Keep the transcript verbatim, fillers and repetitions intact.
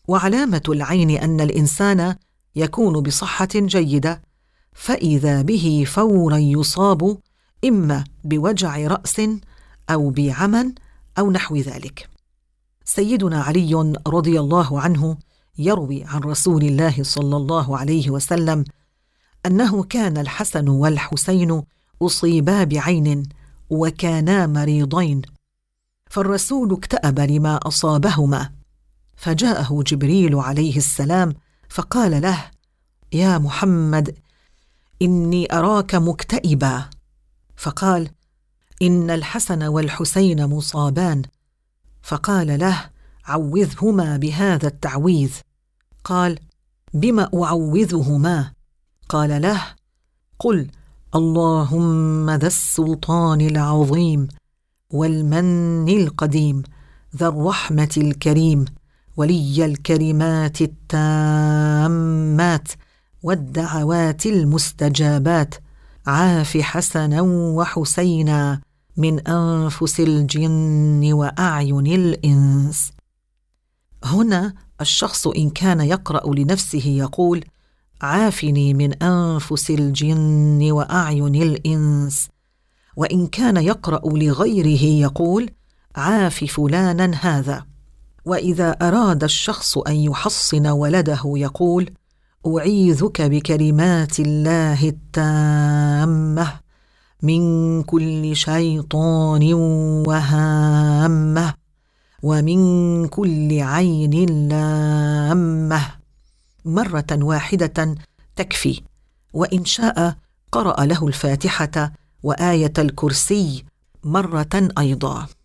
وعلامة العين أن الإنسان يكون بصحة جيدة، فإذا به فوراً يصاب إما بوجع رأس أو بعمى أو نحو ذلك. سيدنا علي رضي الله عنه يروي عن رسول الله صلى الله عليه وسلم أنه كان الحسن والحسين أصيبا بعين وكانا مريضين، فالرسول اكتأب لما أصابهما، فجاءه جبريل عليه السلام فقال له: يا محمد، إني أراك مكتئبا. فقال: إن الحسن والحسين مصابان. فقال له: عوذهما بهذا التعويذ. قال: بما أعوذهما؟ قال له: قل اللهم ذا السلطان العظيم والمن القديم ذا الرحمة الكريم ولي الكلمات التامات والدعوات المستجابات، عاف حسنا وحسينا من أنفس الجن وأعين الإنس. هنا الشخص إن كان يقرأ لنفسه يقول: عافني من أنفس الجن وأعين الإنس، وإن كان يقرأ لغيره يقول: عاف فلانا هذا. وإذا أراد الشخص أن يحصن ولده يقول: أعيذك بكلمات الله التامة من كل شيطان وهامة ومن كل عين لامة. مرة واحدة تكفي، وإن شاء قرأ له الفاتحة وآية الكرسي مرة أيضا.